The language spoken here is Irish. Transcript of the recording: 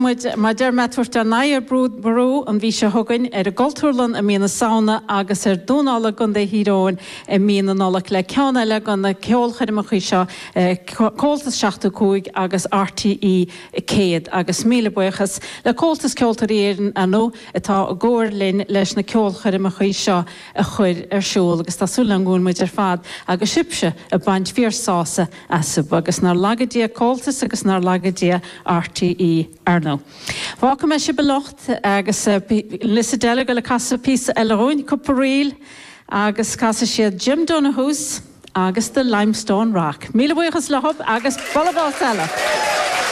Ma dermatfuirt a nair brúd barú an bhí se thugann ar a Goltúrlan a mína saona agus ar dúnála gon de híróin a mína nála le ceanna le gan na ceolcharimach seo cóltas 65 agus RTE céad agus míle buchas le cóltas ceoltarían anó atá a ggóir linn leis na ceolcharimach seo a chuir ar siúil agus tásúla an gún muid ar fad agus sibse a baint fíorsása asab agus nar lagadí cóltas agus nar lagadí RTE arno. Welcome me se belocht agus lisse delega le casa písa eileróin cupparíl agus casa siad Jim Donahus agus the Limestone Rock. Míle buchas le hub agus bolabá sela.